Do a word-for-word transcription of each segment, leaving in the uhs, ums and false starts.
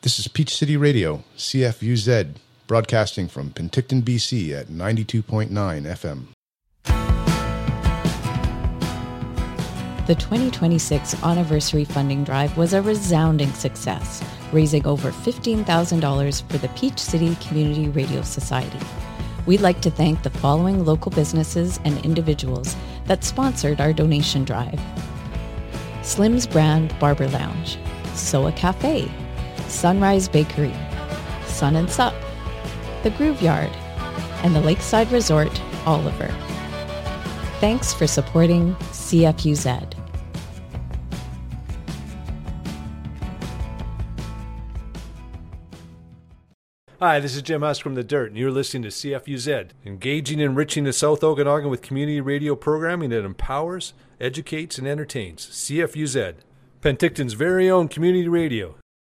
This is Peach City Radio, C F U Z, broadcasting from Penticton, B C at ninety-two point nine F M. The twenty twenty-six anniversary funding drive was a resounding success, raising over fifteen thousand dollars for the Peach City Community Radio Society. We'd like to thank the following local businesses and individuals that sponsored our donation drive: Slim's Brand Barber Lounge, Soa Cafe, Sunrise Bakery, Sun and Sup, The Groove Yard, and the Lakeside Resort, Oliver. Thanks for supporting C F U Z. Hi, this is Jim Husk from The Dirt, and you're listening to C F U Z, engaging and enriching the South Okanagan with community radio programming that empowers, educates, and entertains. C F U Z, Penticton's very own community radio.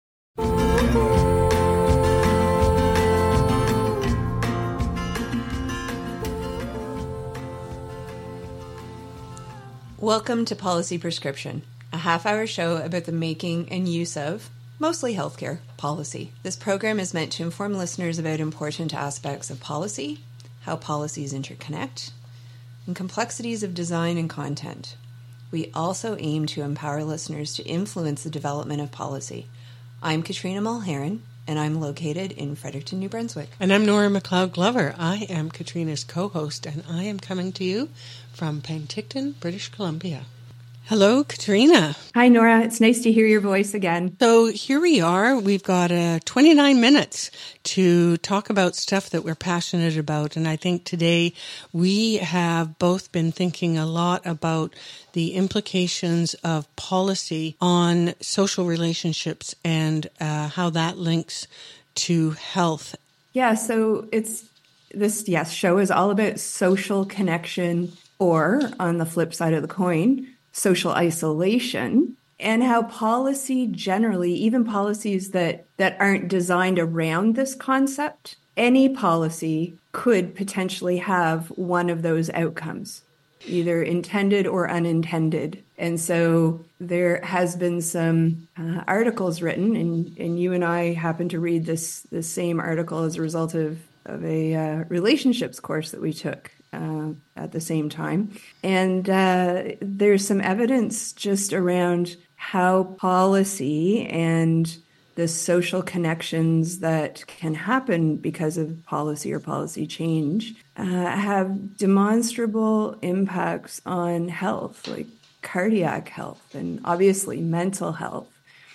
Welcome to Policy Prescription, a half-hour show about the making and use of, mostly healthcare, policy. This program is meant to inform listeners about important aspects of policy, how policies interconnect, and complexities of design and content. We also aim to empower listeners to influence the development of policy. I'm Katrina Mulheron, and I'm located in Fredericton, New Brunswick. And I'm Nora McLeod Glover. I am Katrina's co-host, and I am coming to you from Penticton, British Columbia. Hello, Katrina. Hi, Nora. It's nice to hear your voice again. So here we are. We've got uh, twenty-nine minutes to talk about stuff that we're passionate about. And I think today we have both been thinking a lot about the implications of policy on social relationships and uh, how that links to health. Yeah, so it's this, yes, show is all about social connection, or on the flip side of the coin, social isolation, and how policy generally, even policies that, that aren't designed around this concept, any policy could potentially have one of those outcomes, either intended or unintended. And so there has been some uh, articles written, and, and you and I happened to read this, this same article as a result of, of a uh, relationships course that we took Uh, at the same time. And uh, there's some evidence just around how policy and the social connections that can happen because of policy or policy change uh, have demonstrable impacts on health, like cardiac health and obviously mental health.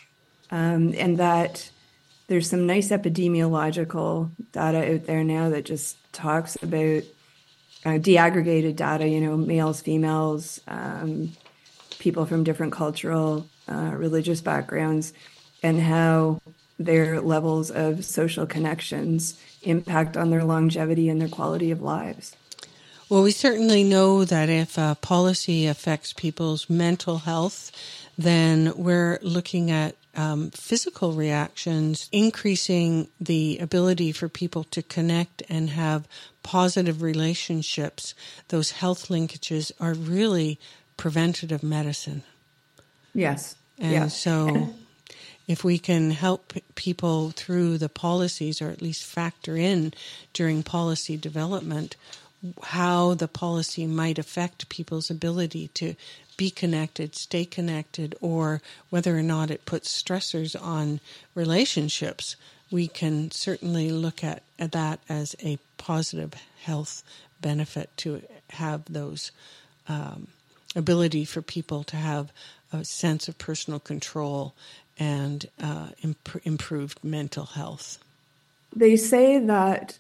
Um, and that there's some nice epidemiological data out there now that just talks about Uh, deaggregated data, you know, males, females, um, people from different cultural, uh, religious backgrounds, and how their levels of social connections impact on their longevity and their quality of lives. Well, we certainly know that if a policy affects people's mental health, then we're looking at um, physical reactions, increasing the ability for people to connect and have positive relationships. Those health linkages are really preventative medicine. Yes. And yeah. so if we can help people through the policies, or at least factor in during policy development, how the policy might affect people's ability to be connected, stay connected, or whether or not it puts stressors on relationships, we can certainly look at, at that as a positive health benefit, to have those um, ability for people to have a sense of personal control and uh, imp- improved mental health. They say that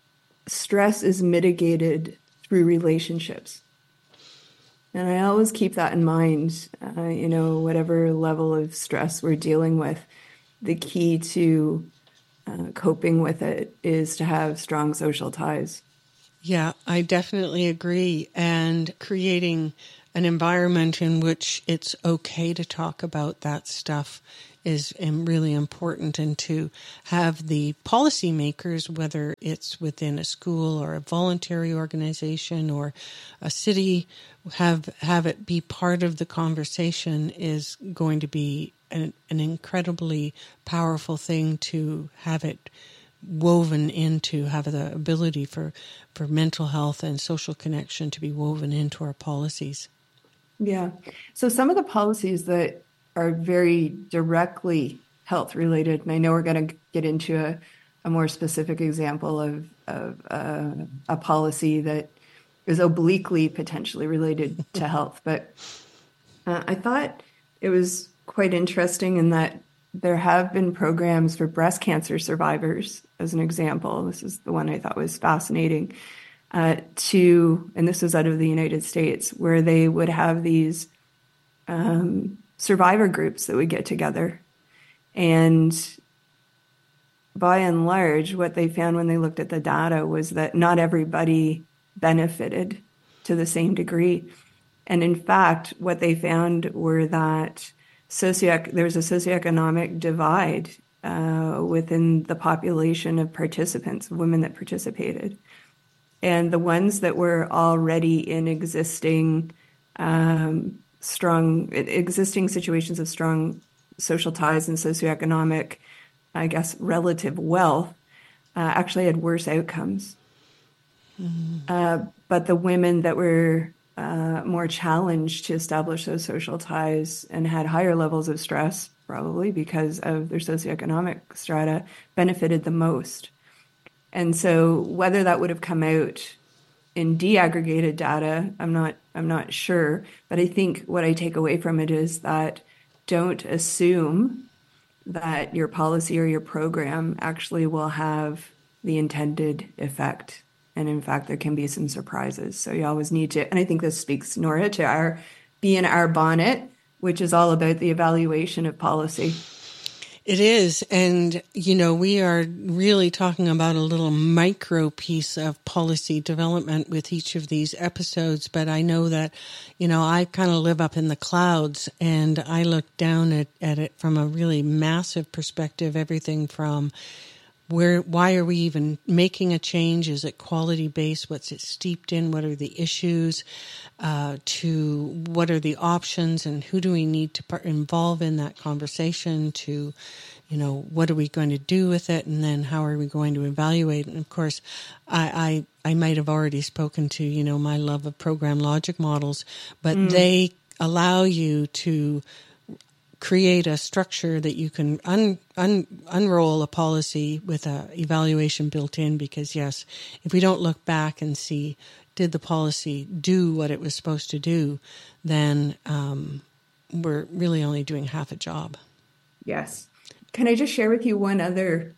stress is mitigated through relationships. And I always keep that in mind, uh, you know, whatever level of stress we're dealing with, the key to uh, coping with it is to have strong social ties. Yeah, I definitely agree. And creating an environment in which it's okay to talk about that stuff is really important, and to have the policymakers, whether it's within a school or a voluntary organization or a city, have have it be part of the conversation is going to be an, an incredibly powerful thing to have it woven into, have the ability for, for mental health and social connection to be woven into our policies. Yeah. So some of the policies that are very directly health related, and I know we're going to get into a, a more specific example of, of uh, a policy that is obliquely potentially related to health, but uh, I thought it was quite interesting in that there have been programs for breast cancer survivors, as an example. This is the one I thought was fascinating, uh, to, and this was out of the United States, where they would have these um, survivor groups that would get together. And by and large, what they found when they looked at the data was that not everybody benefited to the same degree. And in fact, what they found were that Socioec- there was a socioeconomic divide uh, within the population of participants, women that participated. And the ones that were already in existing um, strong, existing situations of strong social ties and socioeconomic, I guess, relative wealth, uh, actually had worse outcomes. Mm-hmm. Uh, but the women that were Uh, more challenged to establish those social ties and had higher levels of stress, probably because of their socioeconomic strata, benefited the most. And so whether that would have come out in deaggregated data, I'm not I'm not sure. But I think what I take away from it is that don't assume that your policy or your program actually will have the intended effect. And in fact, there can be some surprises. So you always need to, and I think this speaks, Nora, to our Be in Our Bonnet, which is all about the evaluation of policy. It is. And, you know, we are really talking about a little micro piece of policy development with each of these episodes. But I know that, you know, I kind of live up in the clouds and I look down at, at it from a really massive perspective, everything from Where, why are we even making a change? Is it quality-based? What's it steeped in? What are the issues? Uh, to what are the options? And who do we need to part- involve in that conversation? To, you know, what are we going to do with it? And then how are we going to evaluate? And of course, I, I, I might have already spoken to, you know, my love of program logic models, but mm. they allow you to create a structure that you can un, un, unroll a policy with a evaluation built in, because yes, if we don't look back and see, did the policy do what it was supposed to do, then um, we're really only doing half a job. Yes. Can I just share with you one other,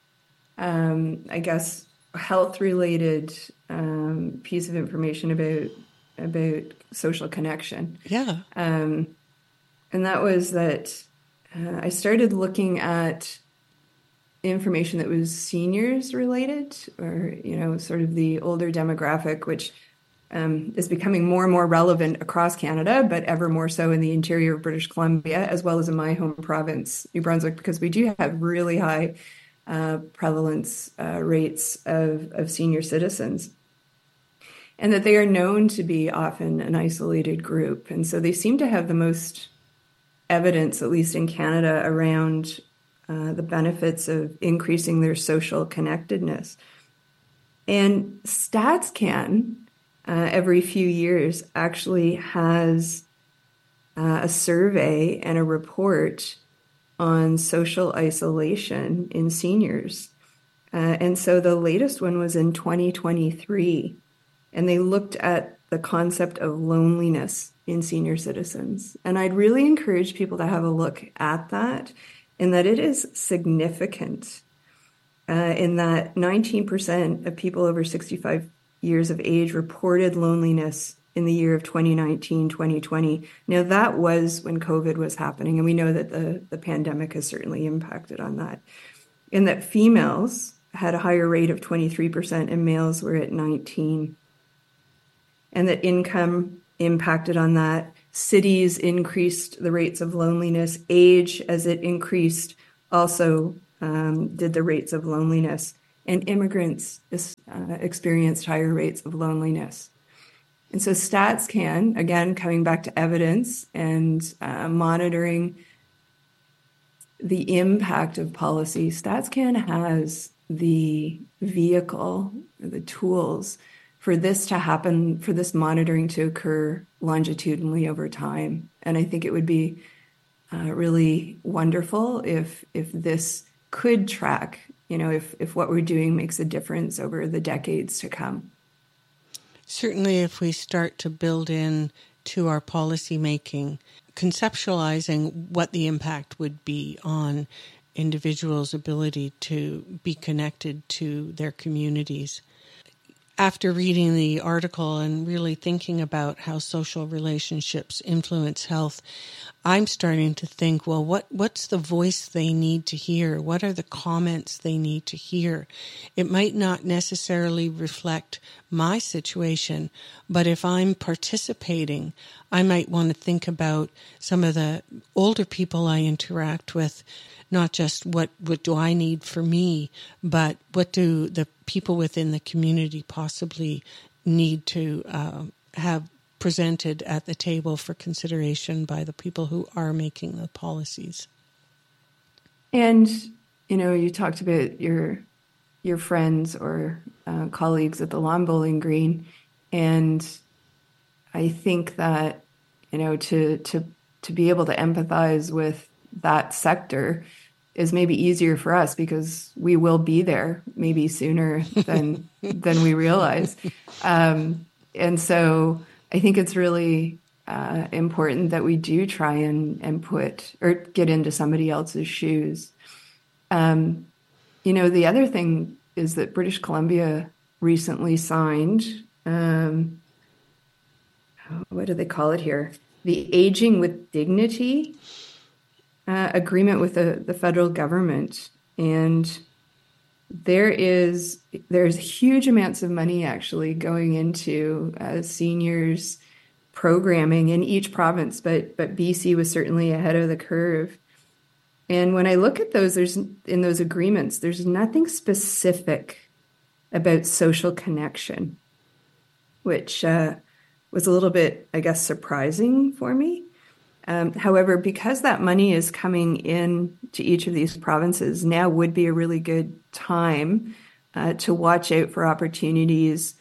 um, I guess, health-related um, piece of information about about social connection? Yeah. Um, and that was that Uh, I started looking at information that was seniors related, or, you know, sort of the older demographic, which um, is becoming more and more relevant across Canada, but ever more so in the interior of British Columbia, as well as in my home province, New Brunswick, because we do have really high uh, prevalence uh, rates of, of senior citizens. And that they are known to be often an isolated group. And so they seem to have the most evidence, at least in Canada, around uh, the benefits of increasing their social connectedness. And StatsCan, uh, every few years, actually has uh, a survey and a report on social isolation in seniors. Uh, and so the latest one was in twenty twenty-three, and they looked at the concept of loneliness in senior citizens. And I'd really encourage people to have a look at that, in that it is significant, uh, in that nineteen percent of people over sixty-five years of age reported loneliness in the year of twenty nineteen, twenty twenty. Now, that was when COVID was happening, and we know that the, the pandemic has certainly impacted on that. And that females had a higher rate of twenty-three percent and males were at nineteen. And that income impacted on that. Cities increased the rates of loneliness. Age, as it increased, also um, did the rates of loneliness. And immigrants uh, experienced higher rates of loneliness. And so StatsCan, again, coming back to evidence and uh, monitoring the impact of policy, StatsCan has the vehicle, the tools for this to happen, for this monitoring to occur longitudinally over time. And I think it would be uh, really wonderful if if this could track, you know, if, if what we're doing makes a difference over the decades to come. Certainly, if we start to build in to our policy making, conceptualizing what the impact would be on individuals' ability to be connected to their communities. After reading the article and really thinking about how social relationships influence health, I'm starting to think, well, what, what's the voice they need to hear? What are the comments they need to hear? It might not necessarily reflect my situation, but if I'm participating, I might want to think about some of the older people I interact with, not just what, what do I need for me, but what do the people within the community possibly need to uh, have presented at the table for consideration by the people who are making the policies. And, you know, you talked about your your friends or uh, colleagues at the lawn bowling green, and I think that, you know, to to to be able to empathize with that sector is maybe easier for us because we will be there maybe sooner than than we realize. Um, and so I think it's really uh, important that we do try and, and put or get into somebody else's shoes. Um, you know, the other thing is that British Columbia recently signed, um, what do they call it here? The Aging with Dignity Uh, agreement with the, the federal government. And there is, there's huge amounts of money actually going into uh, seniors programming in each province, but, but B C was certainly ahead of the curve. And when I look at those, there's in those agreements, there's nothing specific about social connection, which uh, was a little bit, I guess, surprising for me. Um, however, because that money is coming in to each of these provinces, now would be a really good time uh, to watch out for opportunities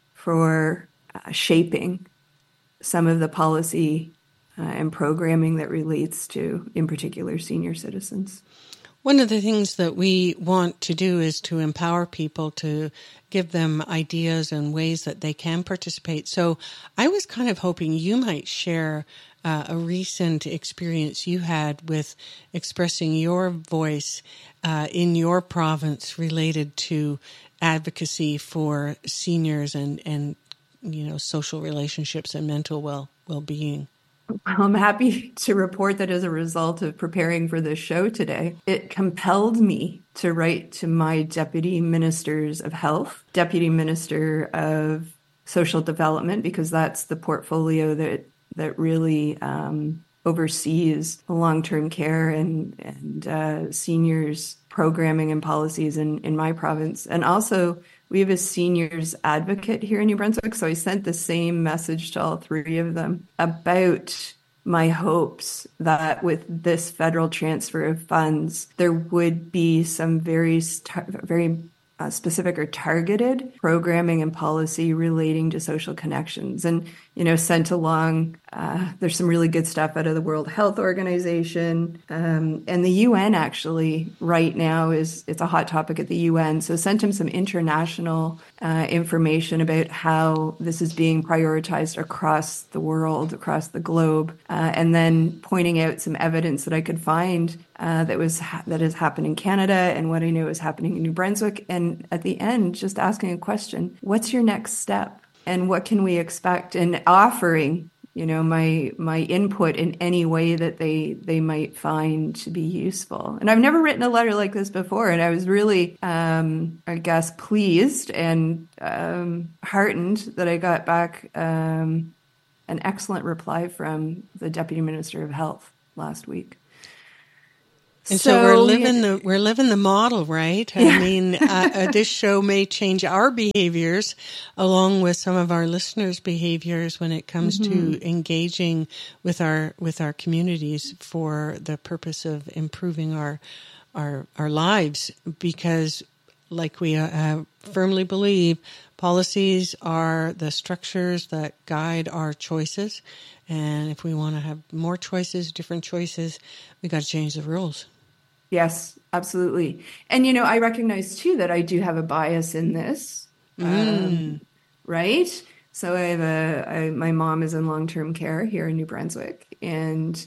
for uh, shaping some of the policy uh, and programming that relates to, in particular, senior citizens. One of the things that we want to do is to empower people, to give them ideas and ways that they can participate. So I was kind of hoping you might share uh, a recent experience you had with expressing your voice uh, in your province related to advocacy for seniors and, and you know, social relationships and mental well well-being. I'm happy to report that as a result of preparing for this show today, it compelled me to write to my deputy ministers of health, deputy minister of social development, because that's the portfolio that that really um, oversees long-term care and, and uh, seniors programming and policies in, in my province. And also, we have a seniors advocate here in New Brunswick, so I sent the same message to all three of them about my hopes that with this federal transfer of funds, there would be some very, very uh, specific or targeted programming and policy relating to social connections. And, you know, sent along, uh, there's some really good stuff out of the World Health Organization. Um, and the U N actually right now is, it's a hot topic at the U N. So sent him some international uh, information about how this is being prioritized across the world, across the globe. Uh, and then pointing out some evidence that I could find uh, that was ha- that has happened in Canada and what I know is happening in New Brunswick. And at the end, just asking a question, what's your next step? And what can we expect? And offering, you know, my my input in any way that they they might find to be useful. And I've never written a letter like this before, and I was really, um, I guess, pleased and um, heartened that I got back um, an excellent reply from the Deputy Minister of Health last week. And so, so we're living the we're living the model, right? I yeah. mean, uh, uh, this show may change our behaviors, along with some of our listeners' behaviors when it comes mm-hmm. to engaging with our with our communities for the purpose of improving our our our lives. Because, like we uh, firmly believe, policies are the structures that guide our choices, and if we want to have more choices, different choices, we got to change the rules. Yes, absolutely. And, you know, I recognize, too, that I do have a bias in this, mm. um, right? So I have a, I, my mom is in long-term care here in New Brunswick, and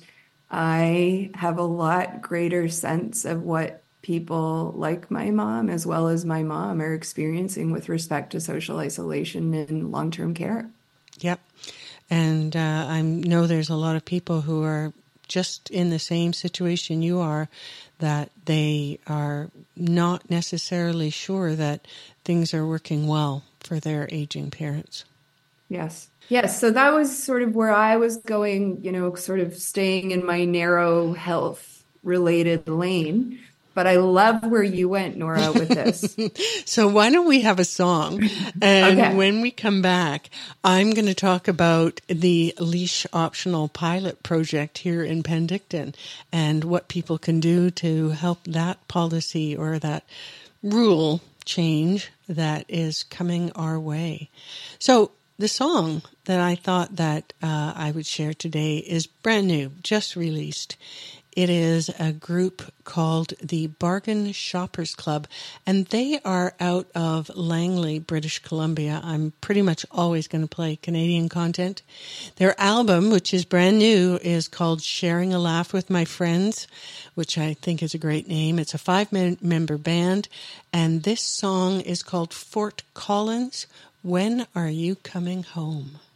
I have a lot greater sense of what people like my mom, as well as my mom, are experiencing with respect to social isolation and long-term care. Yep. And uh, I know there's a lot of people who are just in the same situation you are, that they are not necessarily sure that things are working well for their aging parents. Yes. Yes. So that was sort of where I was going, you know, sort of staying in my narrow health related lane. But I love where you went, Nora, with this. So why don't we have a song? And okay. when we come back, I'm going to talk about the leash optional pilot project here in Penticton and what people can do to help that policy or that rule change that is coming our way. So the song that I thought that uh, I would share today is brand new, just released. It is a group called the Bargain Shoppers Club, and they are out of Langley, British Columbia. I'm pretty much always going to play Canadian content. Their album, which is brand new, is called Sharing a Laugh with My Friends, which I think is a great name. It's a five-member band, and this song is called Fort Collins, When Are You Coming Home?